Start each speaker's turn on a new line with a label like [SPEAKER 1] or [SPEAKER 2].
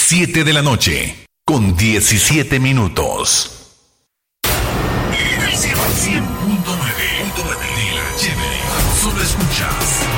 [SPEAKER 1] 7 de la noche, con 17 minutos. En el 100.9 de la chévere, solo escuchas